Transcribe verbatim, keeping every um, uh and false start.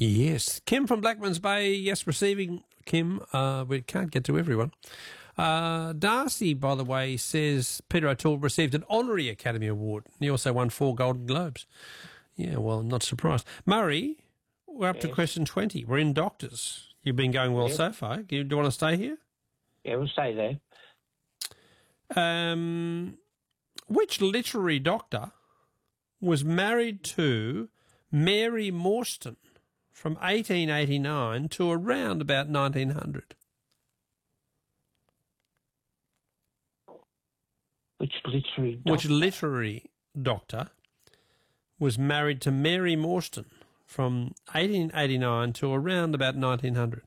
Yes. Kim from Blackmans Bay, yes, receiving, Kim. Uh, we can't get to everyone. Uh, Darcy, by the way, says Peter O'Toole received an honorary Academy Award. He also won four Golden Globes. Yeah, well, I'm not surprised. Murray, we're up Yes. to question twenty. We're in doctors. You've been going well Yep. so far. Do you, do you want to stay here? Yeah, we'll stay there. Um, which literary doctor was married to Mary Morstan from eighteen eighty-nine to around about nineteen hundred? Which literary doctor? Which literary doctor was married to Mary Morstan from eighteen eighty-nine to around about nineteen hundred?